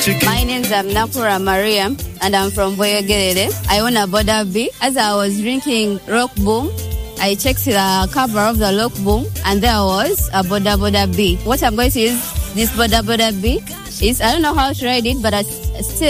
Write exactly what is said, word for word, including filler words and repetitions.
My name's um, Nakura Maria, and I'm from Boyogerere. I own a Boda B. As I was drinking Rock Boom, I checked the cover of the Rock Boom, and there was a Boda Boda B. What I'm going to use this Boda Boda B is, I don't know how to write it, but I still